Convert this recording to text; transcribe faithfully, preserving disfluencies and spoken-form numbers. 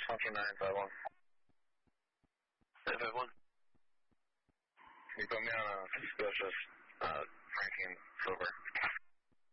Function nine five one. nine five one. Can you put me on a suspicious uh, drinking sober?